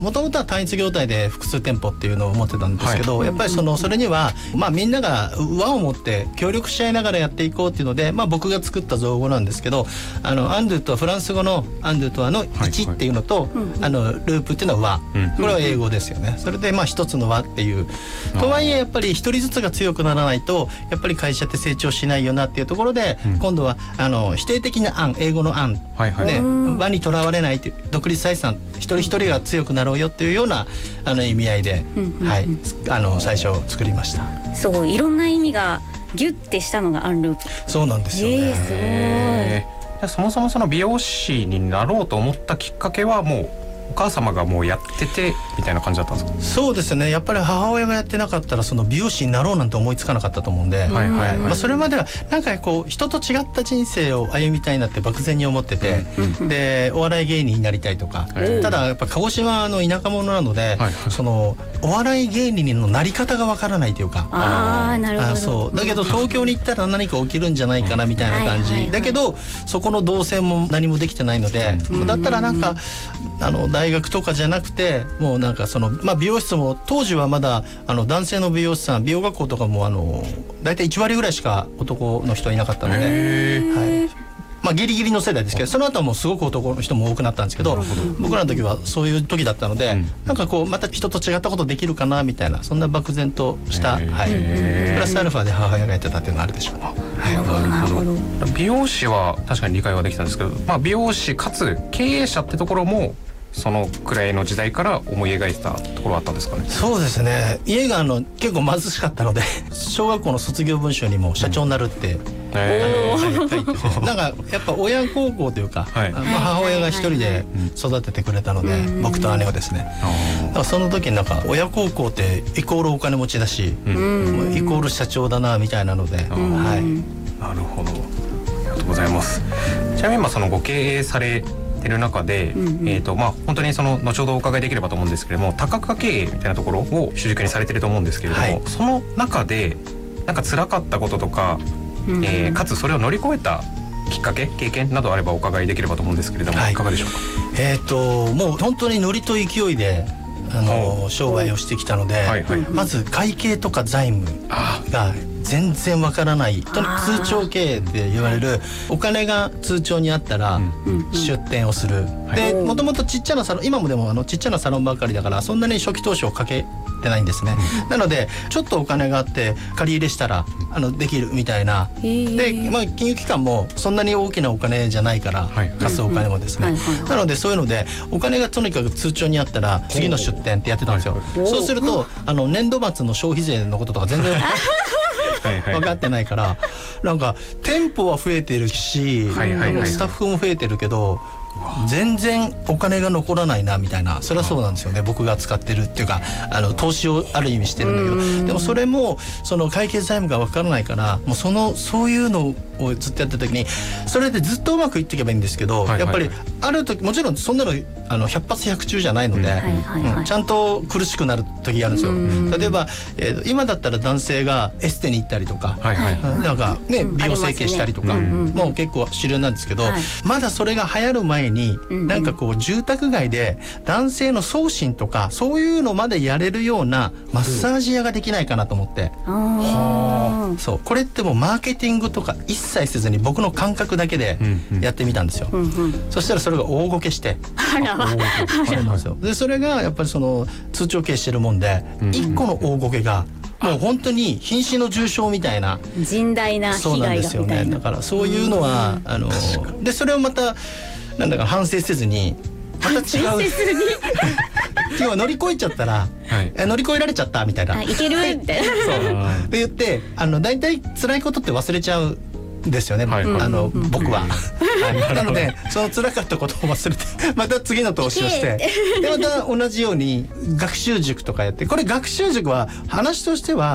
もともとは単一業態で複数店舗っていうのを持ってたんですけど、やっぱりそれにはみんなが輪を持って協力し合いながらやっていこうっていうので、僕が作った造語なんですけど、アンドゥとはフランス語のアンドゥとはの1っていうのと、ループっていうのは輪、これは英語ですよね。それで一つの輪っていう、とはいえやっぱり一人ずつが強くならないとやっぱり会社って成長しないよなっていうところで、今度は否定的な案、英語の案、輪にとらわれないという独立採算、一人一人が強くなろうよっていうような意味合いで、最初作りました。 そう、いろんな意味がギュッてしたのがアンループ。 そうなんですよね。 すごい。そもそもその美容師になろうと思ったきっかけはもうお母様がもうやっててみたいな感じだったんですか？ そうですね、やっぱり母親がやってなかったらその美容師になろうなんて思いつかなかったと思うんで、それまではなんか人と違った人生を歩みたいなって漠然に思ってて、でお笑い芸人になりたいとか、ただやっぱ鹿児島の田舎者なので、そのお笑い芸人のなり方がわからないというか、 なるほど。 そうだけど東京に行ったら何か起きるんじゃないかなみたいな感じだけど、そこの動線も何もできてないので、だったらなんか大学とかじゃなくて、もうなんか美容室も当時はまだ男性の美容師さん、美容学校とかも大体1割ぐらいしか男の人はいなかったので、ギリギリの世代ですけど、その後はもうすごく男の人も多くなったんですけど、僕らの時はそういう時だったので、なんかまた人と違ったことできるかなみたいな、そんな漠然とした、プラスアルファで母親がやってたっていうのがあるでしょうね。 なるほど。美容師は確かに理解はできたんですけど、美容師かつ経営者ってところもそのくらいの時代から思い描いてたところはあったんですかね？ そうですね、家が結構貧しかったので小学校の卒業文集にも社長になるって書いてて、なんかやっぱ親孝行というか、母親が一人で育ててくれたので、僕と姉をですね、だからその時になんか親孝行ってイコールお金持ちだし、イコール社長だなみたいなので、なるほど、ありがとうございます。ちなみにそのご経営されてる中で、本当に後ほどお伺いできればと思うんですけれども、多角化経営みたいなところを主軸にされてると思うんですけれども、その中でなんか辛かったこととか、かつそれを乗り越えたきっかけ、経験などあればお伺いできればと思うんですけれども、いかがでしょうか？ もう本当にノリと勢いで商売をしてきたので、まず会計とか財務が全然わからない、通帳経営って言われる、お金が通帳にあったら出店をする。でもともとちっちゃなサロン、今もでもちっちゃなサロンばかりだから、そんなに初期投資をかけてないんですね。なのでちょっとお金があって借り入れしたらできるみたいな。で、金融機関もそんなに大きなお金じゃないから、貸すお金もですね、なのでそういうのでお金がとにかく通帳にあったら次の出店ってやってたんですよ。そうすると年度末の消費税のこととか全然分かってないから、なんか店舗は増えてるし、スタッフも増えてるけど全然お金が残らないなみたいな。それはそうなんですよね、僕が使ってるっていうか投資をある意味してるんだけど、でもそれもその会計財務が分からないから、もうそういうのをずっとやってた時に、それでずっとうまくいっていけばいいんですけど、やっぱりある時、もちろんそんなの100発100中じゃないので、ちゃんと苦しくなる時があるんですよ。例えば、今だったら男性がエステに行ったりとか、なんかね、美容整形したりとか、もう結構主流なんですけど、まだそれが流行る前に、なんか住宅街で男性の送信とかそういうのまでやれるようなマッサージ屋ができないかなと思って、そう、これってもうマーケティングとか一切せずに僕の感覚だけでやってみたんですよ。そしたらそれが大ごけして、でそれがやっぱり通帳経営してるもんで、1個の大ごけがもう本当に瀕死の重傷みたいな、 甚大な被害がみたいな。そうなんですよね。だからそういうのはでそれをまたなんだか反省せずに、また違う今日は乗り越えちゃったら、乗り越えられちゃったみたいな、いけるみたいなそうって言って、大体辛いことって忘れちゃうですよね、僕は。なのでその辛かったことを忘れてまた次の投資をして、でまた同じように学習塾とかやって、これ学習塾は話としては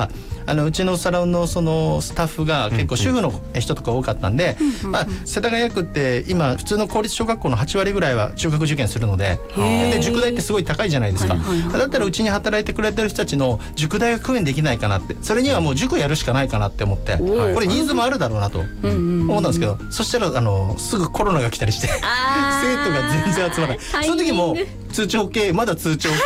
うちのサロンのそのスタッフが結構主婦の人とか多かったんで、世田谷区って今普通の公立小学校の8割ぐらいは中学受験するので、で塾代ってすごい高いじゃないですか。だったらうちに働いてくれてる人たちの塾代が工面できないかなって、それにはもう塾やるしかないかなって思って、これニーズもあるだろうなと思ったんですけど、そしたらすぐコロナが来たりして生徒が全然集まらない。その時も通帳系まだ通帳